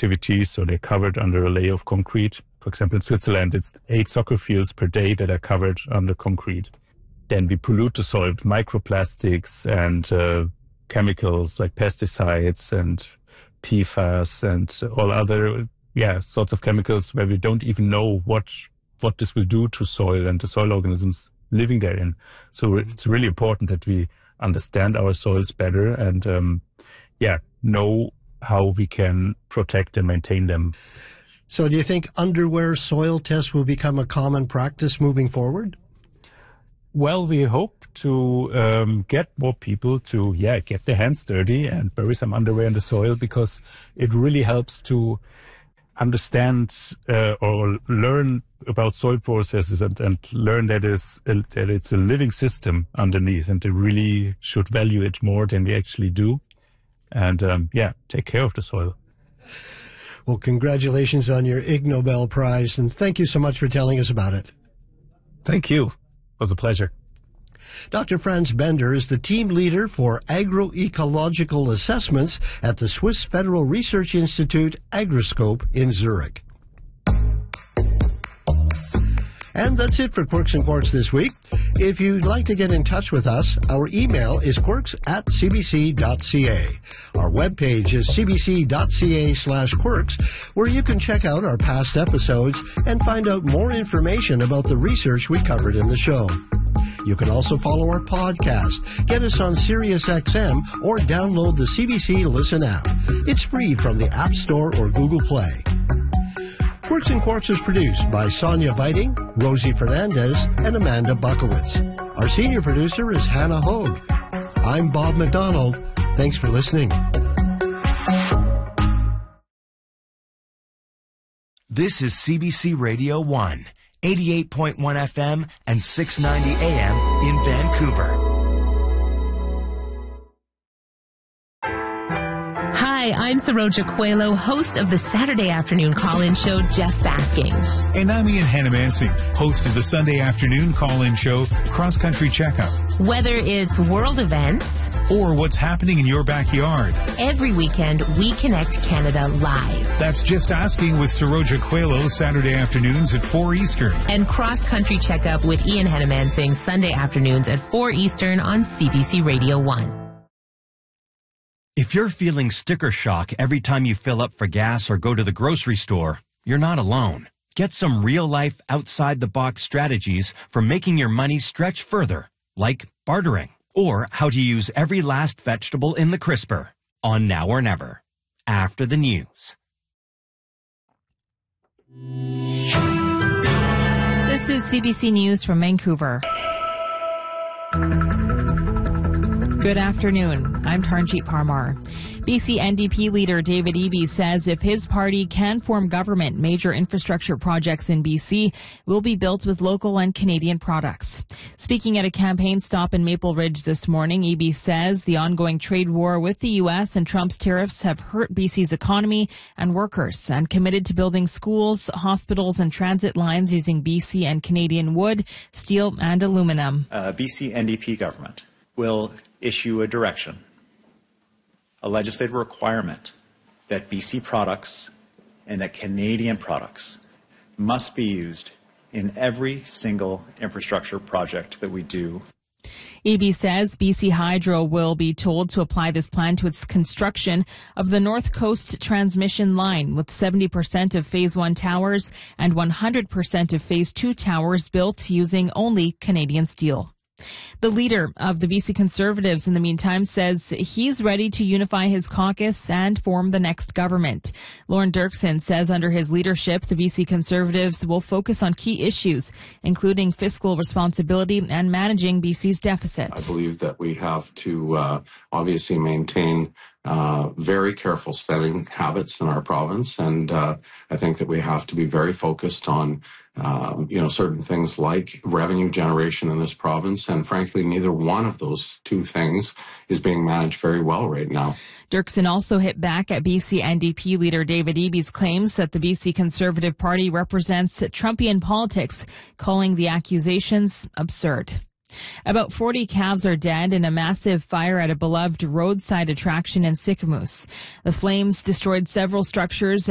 activities, so they're covered under a layer of concrete. For example, in Switzerland, it's 8 soccer fields per day that are covered under concrete. Then we pollute the soil with microplastics and chemicals like pesticides and PFAS and all other sorts of chemicals where we don't even know what this will do to soil and the soil organisms living therein. So it's really important that we understand our soils better and know how we can protect and maintain them. So do you think underwear soil tests will become a common practice moving forward? Well, we hope to get more people to get their hands dirty and bury some underwear in the soil, because it really helps to understand or learn about soil processes and learn that it's a living system underneath, and they really should value it more than we actually do, and take care of the soil. Well, congratulations on your Ig Nobel Prize, and thank you so much for telling us about it. Thank you. It was a pleasure. Dr. Franz Bender is the team leader for agroecological assessments at the Swiss Federal Research Institute Agroscope in Zurich. And that's it for Quirks and Quarks this week. If you'd like to get in touch with us, our email is quirks@cbc.ca. Our webpage is cbc.ca/quirks, where you can check out our past episodes and find out more information about the research we covered in the show. You can also follow our podcast, get us on SiriusXM, or download the CBC Listen app. It's free from the App Store or Google Play. Quirks and Quarks is produced by Sonia Viting, Rosie Fernandez, and Amanda Buckowitz. Our senior producer is Hannah Hogue. I'm Bob McDonald. Thanks for listening. This is CBC Radio 1, 88.1 FM and 690 AM in Vancouver. Hi, I'm Saroja Coelho, host of the Saturday afternoon call-in show, Just Asking. And I'm Ian Hannamansing, host of the Sunday afternoon call-in show, Cross Country Checkup. Whether it's world events or what's happening in your backyard, every weekend we connect Canada live. That's Just Asking with Saroja Coelho, Saturday afternoons at 4 Eastern. And Cross Country Checkup with Ian Hannamansing, Sunday afternoons at 4 Eastern on CBC Radio 1. If you're feeling sticker shock every time you fill up for gas or go to the grocery store, you're not alone. Get some real-life, outside-the-box strategies for making your money stretch further, like bartering, or how to use every last vegetable in the crisper on Now or Never, after the news. This is CBC News from Vancouver. Good afternoon. I'm Taranjeet Parmar. BC NDP leader David Eby says if his party can form government, major infrastructure projects in BC will be built with local and Canadian products. Speaking at a campaign stop in Maple Ridge this morning, Eby says the ongoing trade war with the U.S. and Trump's tariffs have hurt BC's economy and workers, and committed to building schools, hospitals, and transit lines using BC and Canadian wood, steel, and aluminum. BC NDP government will issue a direction, a legislative requirement that BC products and that Canadian products must be used in every single infrastructure project that we do. Eby says BC Hydro will be told to apply this plan to its construction of the North Coast transmission line, with 70% of Phase 1 towers and 100% of Phase 2 towers built using only Canadian steel. The leader of the BC Conservatives, in the meantime, says he's ready to unify his caucus and form the next government. Lorne Dirksen says under his leadership, the BC Conservatives will focus on key issues, including fiscal responsibility and managing BC's deficit. I believe that we have to obviously maintain very careful spending habits in our province, and I think that we have to be very focused on certain things like revenue generation in this province, and frankly, neither one of those two things is being managed very well right now. Dirksen also hit back at BC NDP leader David Eby's claims that the BC Conservative Party represents Trumpian politics, calling the accusations absurd. About 40 calves are dead in a massive fire at a beloved roadside attraction in Sicamous. The flames destroyed several structures